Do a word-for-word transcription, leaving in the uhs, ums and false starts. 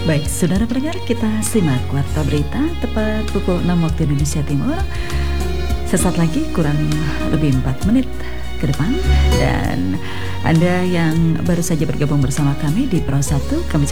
Baik, saudara pendengar, kita simak Warta Berita tepat pukul enam waktu Indonesia Timur. Sesaat lagi kurang lebih empat menit ke depan. Dan Anda yang baru saja bergabung bersama kami di Pro satu, kami